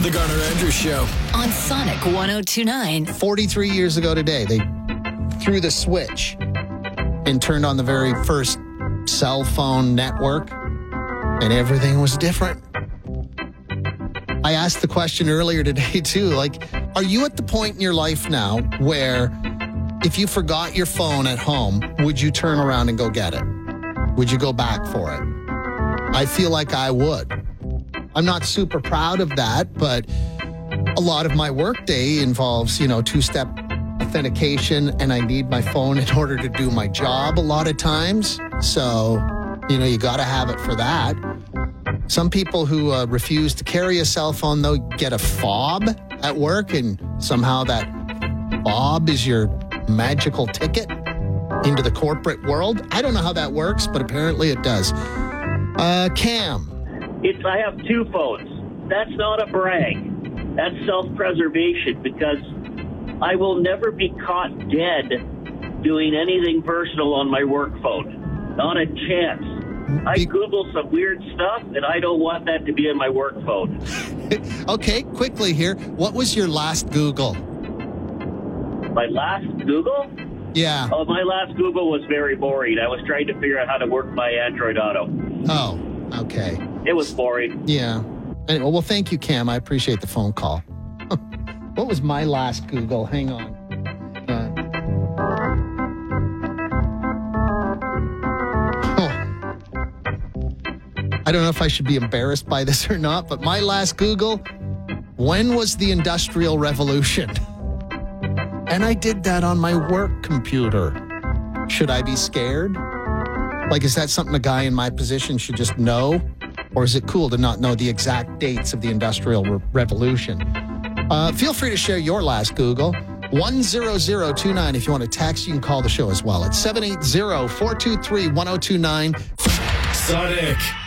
The Garner Andrews Show on Sonic 102.9. 43 years ago today, they threw the switch and turned on the very first cell phone network, and everything was different. I asked the question earlier today, too, like, are you at the point in your life now where if you forgot your phone at home, would you turn around and go get it? Would you go back for it? I feel like I would. I'm not super proud of that, but a lot of my workday involves, two-step authentication, and I need my phone in order to do my job a lot of times. So, you got to have it for that. Some people who refuse to carry a cell phone, they'll get a fob at work, and somehow that fob is your magical ticket into the corporate world. I don't know how that works, but apparently it does. Cam. I have two phones. That's not a brag. That's self-preservation, because I will never be caught dead doing anything personal on my work phone. Not a chance. I Google some weird stuff, and I don't want that to be in my work phone. Okay, quickly here. What was your last Google? My last Google? Yeah. Oh, my last Google was very boring. I was trying to figure out how to work my Android Auto. Oh, okay. It was boring. Yeah. Anyway, well, thank you, Cam. I appreciate the phone call. What was my last Google? Hang on. I don't know if I should be embarrassed by this or not, but my last Google, when was the Industrial Revolution? And I did that on my work computer. Should I be scared? Like, is that something a guy in my position should just know? Or is it cool to not know the exact dates of the Industrial Revolution? Feel free to share your last Google. 10029. If you want to text, you can call the show as well. It's 780-423-1029. Sonic